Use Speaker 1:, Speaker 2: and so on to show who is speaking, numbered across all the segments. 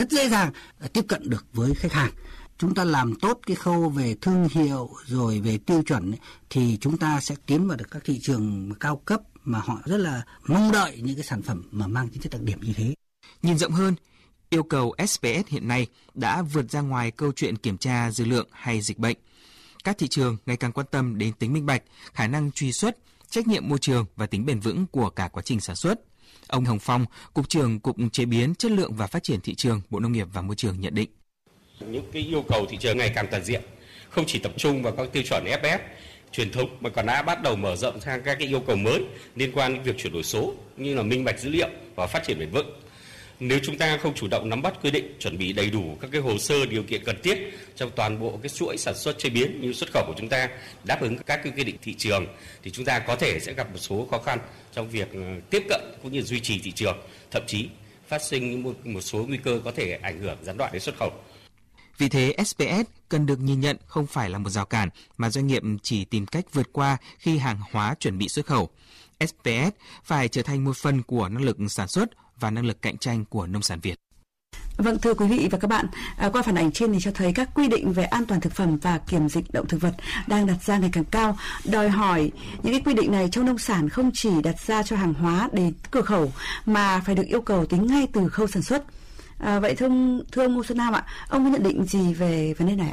Speaker 1: rất dễ dàng tiếp cận được với khách hàng. Chúng ta làm tốt cái khâu về thương hiệu rồi về tiêu chuẩn thì chúng ta sẽ tiến vào được các thị trường cao cấp mà họ rất là mong đợi những cái sản phẩm mà mang tính chất đặc điểm như thế.
Speaker 2: Nhìn rộng hơn, yêu cầu SPS hiện nay đã vượt ra ngoài câu chuyện kiểm tra dư lượng hay dịch bệnh. Các thị trường ngày càng quan tâm đến tính minh bạch, khả năng truy xuất, trách nhiệm môi trường và tính bền vững của cả quá trình sản xuất. Ông Hồng Phong, Cục trưởng Cục Chế biến, Chất lượng và Phát triển Thị trường, Bộ Nông nghiệp và Môi trường nhận định.
Speaker 3: Những cái yêu cầu thị trường ngày càng toàn diện, không chỉ tập trung vào các tiêu chuẩn FS truyền thống mà còn đã bắt đầu mở rộng sang các cái yêu cầu mới liên quan đến việc chuyển đổi số như là minh bạch dữ liệu và phát triển bền vững. Nếu chúng ta không chủ động nắm bắt quy định, chuẩn bị đầy đủ các cái hồ sơ điều kiện cần thiết trong toàn bộ cái chuỗi sản xuất chế biến như xuất khẩu của chúng ta đáp ứng các cái quy định thị trường thì chúng ta có thể sẽ gặp một số khó khăn trong việc tiếp cận cũng như duy trì thị trường, thậm chí phát sinh một số nguy cơ có thể ảnh hưởng gián đoạn đến xuất khẩu.
Speaker 2: Vì thế, SPS cần được nhìn nhận không phải là một rào cản mà doanh nghiệp chỉ tìm cách vượt qua khi hàng hóa chuẩn bị xuất khẩu. SPS phải trở thành một phần của năng lực sản xuất và năng lực cạnh tranh của nông sản Việt.
Speaker 4: Vâng, thưa quý vị và các bạn, qua phản ảnh trên thì cho thấy các quy định về an toàn thực phẩm và kiểm dịch động thực vật đang đặt ra ngày càng cao, đòi hỏi những cái quy định này trong nông sản không chỉ đặt ra cho hàng hóa đến cửa khẩu mà phải được yêu cầu tính ngay từ khâu sản xuất. Vậy thưa ông Ngô Xuân Nam ạ, ông có nhận định gì về vấn đề này ạ?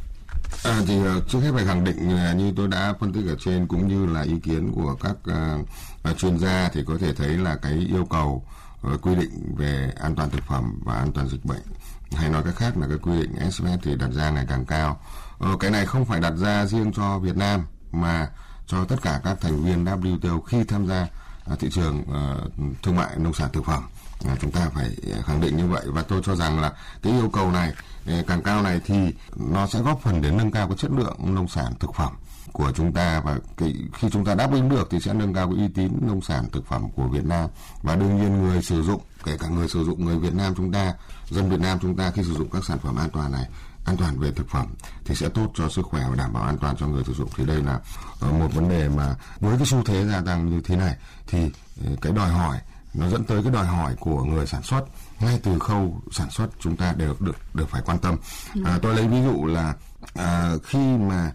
Speaker 5: Thì trước hết phải khẳng định như tôi đã phân tích ở trên cũng như là ý kiến của các chuyên gia thì có thể thấy là cái yêu cầu quy định về an toàn thực phẩm và an toàn dịch bệnh, hay nói cách khác là cái quy định SPS thì đặt ra ngày càng cao. Cái này không phải đặt ra riêng cho Việt Nam mà cho tất cả các thành viên WTO khi tham gia thị trường thương mại nông sản thực phẩm. Chúng ta phải khẳng định như vậy, và tôi cho rằng là cái yêu cầu này càng cao này thì nó sẽ góp phần để nâng cao cái chất lượng nông sản thực phẩm của chúng ta, và khi chúng ta đáp ứng được thì sẽ nâng cao cái uy tín nông sản thực phẩm của Việt Nam. Và đương nhiên người sử dụng, kể cả người sử dụng, người Việt Nam chúng ta, dân Việt Nam chúng ta khi sử dụng các sản phẩm an toàn này, an toàn về thực phẩm thì sẽ tốt cho sức khỏe và đảm bảo an toàn cho người sử dụng. Thì đây là một vấn đề mà với cái xu thế gia tăng như thế này thì cái đòi hỏi nó dẫn tới cái đòi hỏi của người sản xuất ngay từ khâu sản xuất chúng ta đều được phải quan tâm. Tôi lấy ví dụ là khi mà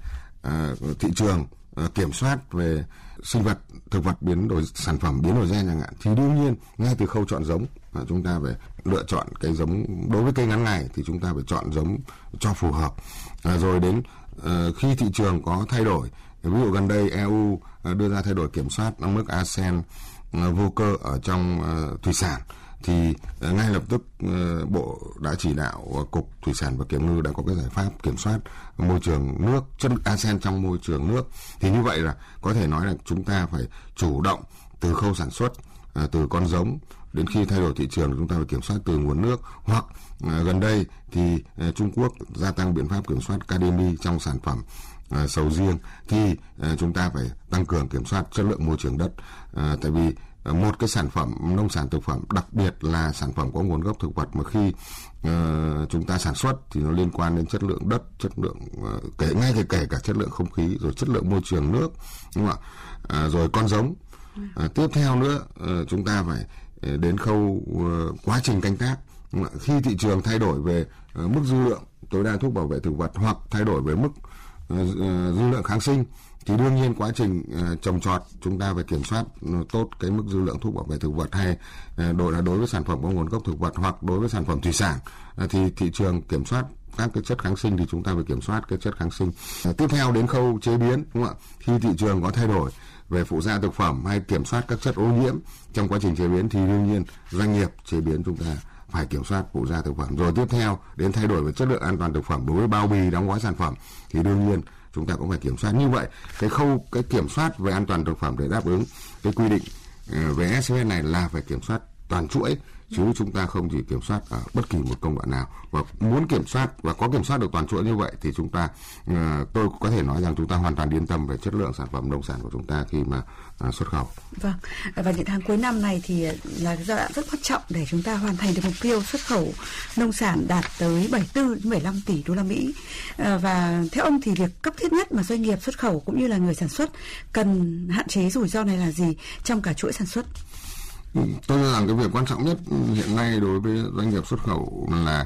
Speaker 5: thị trường kiểm soát về sinh vật, thực vật biến đổi, sản phẩm biến đổi gen chẳng hạn, thì đương nhiên ngay từ khâu chọn giống chúng ta phải lựa chọn cái giống. Đối với cây ngắn ngày thì chúng ta phải chọn giống cho phù hợp. Rồi đến khi thị trường có thay đổi, ví dụ gần đây EU đưa ra thay đổi kiểm soát mức arsen vô cơ ở trong thủy sản thì ngay lập tức Bộ đã chỉ đạo Cục Thủy sản và Kiểm ngư đã có cái giải pháp kiểm soát môi trường nước, chất arsen trong môi trường nước. Thì như vậy là có thể nói là chúng ta phải chủ động từ khâu sản xuất, từ con giống đến khi thay đổi thị trường chúng ta phải kiểm soát từ nguồn nước, hoặc gần đây thì Trung Quốc gia tăng biện pháp kiểm soát cademy trong sản phẩm sầu riêng thì chúng ta phải tăng cường kiểm soát chất lượng môi trường đất. Tại vì một cái sản phẩm nông sản thực phẩm, đặc biệt là sản phẩm có nguồn gốc thực vật mà khi chúng ta sản xuất thì nó liên quan đến chất lượng đất, chất lượng kể cả chất lượng không khí, rồi chất lượng môi trường nước, đúng không ạ? Rồi con giống. Tiếp theo nữa chúng ta phải đến khâu quá trình canh tác. Khi thị trường thay đổi về mức dư lượng tối đa thuốc bảo vệ thực vật hoặc thay đổi về mức dư lượng kháng sinh thì đương nhiên quá trình trồng trọt chúng ta phải kiểm soát tốt cái mức dư lượng thuốc bảo vệ thực vật, hay đối với sản phẩm có nguồn gốc thực vật hoặc đối với sản phẩm thủy sản thì thị trường kiểm soát các cái chất kháng sinh thì chúng ta phải kiểm soát cái chất kháng sinh. Tiếp theo đến khâu chế biến, đúng không ạ? Khi thị trường có thay đổi về phụ gia thực phẩm hay kiểm soát các chất ô nhiễm trong quá trình chế biến thì đương nhiên doanh nghiệp chế biến chúng ta phải kiểm soát phụ gia thực phẩm. Rồi tiếp theo đến thay đổi về chất lượng an toàn thực phẩm đối với bao bì đóng gói sản phẩm thì đương nhiên chúng ta cũng phải kiểm soát. Như vậy cái kiểm soát về an toàn thực phẩm để đáp ứng cái quy định về SPS này là phải kiểm soát toàn chuỗi, chứ chúng ta không chỉ kiểm soát ở bất kỳ một công đoạn nào. Và muốn kiểm soát và có kiểm soát được toàn chuỗi như vậy thì chúng ta, tôi có thể nói rằng chúng ta hoàn toàn yên tâm về chất lượng sản phẩm nông sản của chúng ta khi mà xuất khẩu.
Speaker 4: Vâng, và những tháng cuối năm này thì là giai đoạn rất quan trọng để chúng ta hoàn thành được mục tiêu xuất khẩu nông sản đạt tới 74 đến 75 tỷ đô la Mỹ. Và theo ông thì việc cấp thiết nhất mà doanh nghiệp xuất khẩu cũng như là người sản xuất cần hạn chế rủi ro này là gì trong cả chuỗi sản xuất?
Speaker 5: Tôi cho rằng cái việc quan trọng nhất hiện nay đối với doanh nghiệp xuất khẩu là